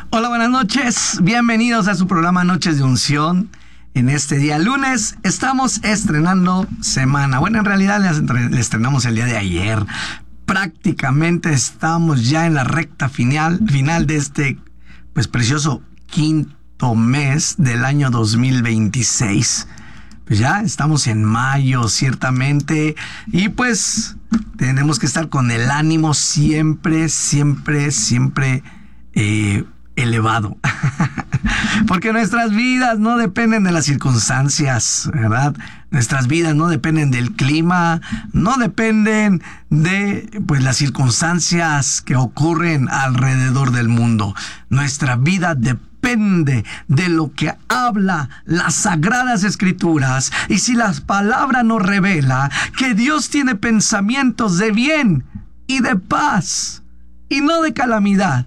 Hola, buenas noches. Bienvenidos a su programa Noches de Unción. En este día lunes estamos estrenando semana. Bueno, en realidad le estrenamos el día de ayer. Prácticamente estamos ya en la recta final de este precioso quinto mes del año 2026. Pues ya estamos en mayo, ciertamente, y pues tenemos que estar con el ánimo siempre elevado. Porque nuestras vidas no dependen de las circunstancias, ¿verdad? Nuestras vidas no dependen del clima, no dependen de las circunstancias que ocurren alrededor del mundo. Nuestra vida depende de lo que habla las Sagradas Escrituras. Y si la palabra nos revela que Dios tiene pensamientos de bien y de paz y no de calamidad,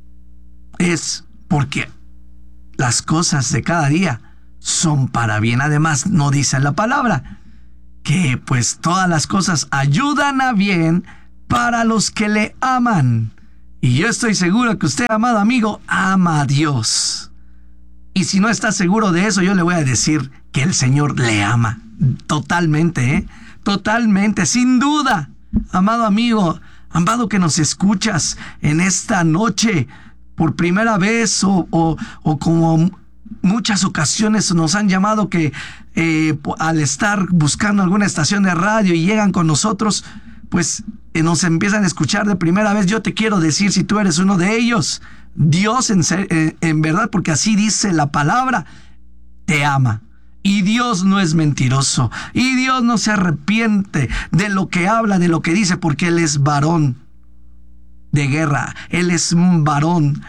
es porque las cosas de cada día son para bien. Además, no dice la palabra que todas las cosas ayudan a bien para los que le aman. Y yo estoy seguro que usted, amado amigo, ama a Dios. Y si no está seguro de eso, yo le voy a decir que el Señor le ama. Totalmente, totalmente, sin duda. Amado amigo, amado que nos escuchas en esta noche, por primera vez o como muchas ocasiones nos han llamado que al estar buscando alguna estación de radio y llegan con nosotros, nos empiezan a escuchar de primera vez. Yo te quiero decir, si tú eres uno de ellos, Dios en verdad, porque así dice la palabra, te ama. Y Dios no es mentiroso. Y Dios no se arrepiente de lo que habla, de lo que dice, porque Él es varón de guerra. Él es un varón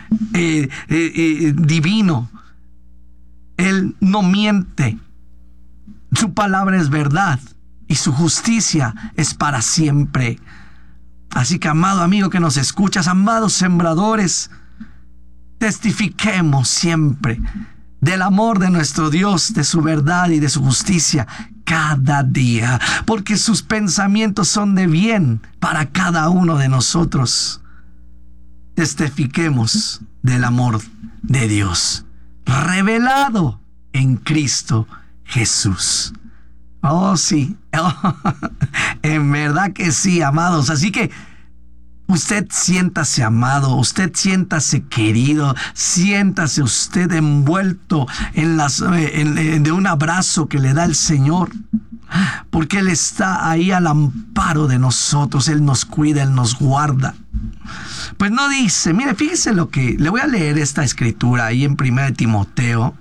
divino. Él no miente. Su palabra es verdad y su justicia es para siempre. Así que, amado amigo que nos escuchas, amados sembradores, testifiquemos siempre del amor de nuestro Dios, de su verdad y de su justicia cada día, porque sus pensamientos son de bien para cada uno de nosotros. Testifiquemos del amor de Dios revelado en Cristo Jesús. Oh, sí. En verdad que sí, amados. Así que usted siéntase amado, usted siéntase querido, siéntase usted envuelto de un abrazo que le da el Señor. Porque Él está ahí al amparo de nosotros. Él nos cuida, Él nos guarda. Pues no dice, mire, fíjese lo que... Le voy a leer esta escritura ahí en 1 Timoteo.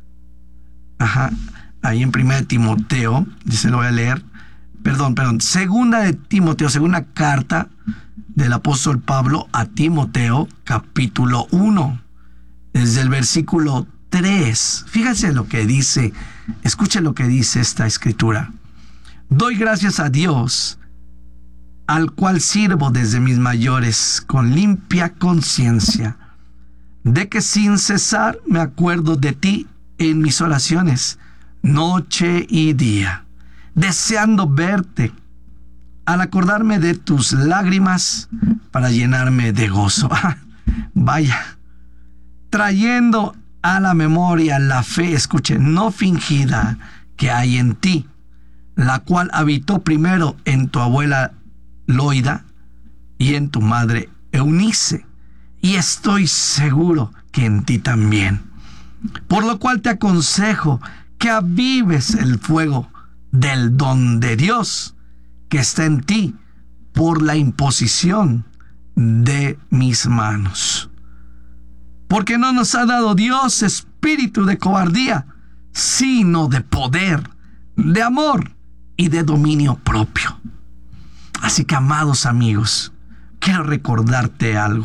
Ahí en 1 Timoteo, dice, lo voy a leer. Perdón, 2 de Timoteo, segunda carta del apóstol Pablo a Timoteo, capítulo 1, desde el versículo 3. Fíjese lo que dice, escuche lo que dice esta escritura. Doy gracias a Dios, al cual sirvo desde mis mayores con limpia conciencia, de que sin cesar me acuerdo de ti en mis oraciones, noche y día, deseando verte, al acordarme de tus lágrimas para llenarme de gozo. Vaya, trayendo a la memoria la fe, escuche, no fingida que hay en ti, la cual habitó primero en tu abuela Loida y en tu madre Eunice, y estoy seguro que en ti también. Por lo cual te aconsejo que avives el fuego del don de Dios que está en ti por la imposición de mis manos. Porque no nos ha dado Dios espíritu de cobardía, sino de poder, de amor y de dominio propio. Así que, amados amigos, quiero recordarte algo.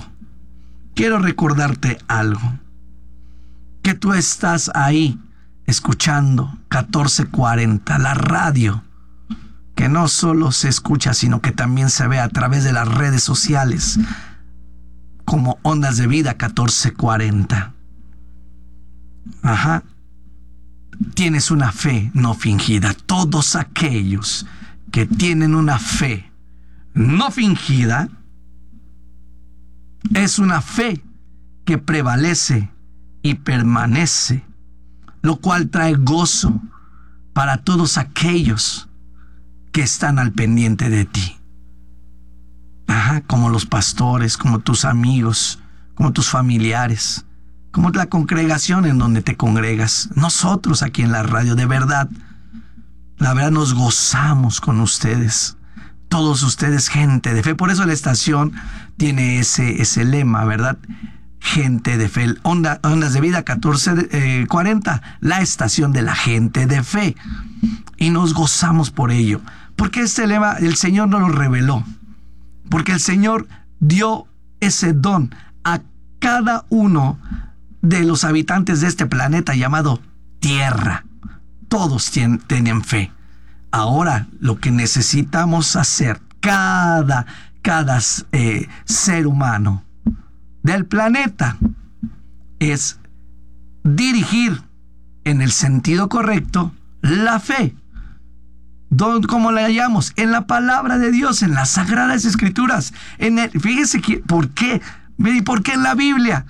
Que tú estás ahí escuchando 1440, la radio, que no solo se escucha, sino que también se ve a través de las redes sociales, como Ondas de Vida 1440. Tienes una fe no fingida. Todos aquellos que tienen una fe no fingida es una fe que prevalece y permanece, lo cual trae gozo para todos aquellos que están al pendiente de ti. Como los pastores, como tus amigos, como tus familiares, como la congregación en donde te congregas. Nosotros aquí en la radio, de verdad, la verdad nos gozamos con ustedes. Todos ustedes, gente de fe. Por eso la estación tiene ese lema, ¿verdad? Gente de fe. Ondas de Vida 1440, la estación de la gente de fe. Y nos gozamos por ello. Porque este lema el Señor nos lo reveló. Porque el Señor dio ese don a cada uno de los habitantes de este planeta llamado Tierra. Todos tienen fe. Ahora lo que necesitamos hacer, cada ser humano del planeta, es dirigir en el sentido correcto la fe. ¿Cómo la hallamos? En la palabra de Dios, en las Sagradas Escrituras. Fíjese ¿por qué? ¿Por qué en la Biblia?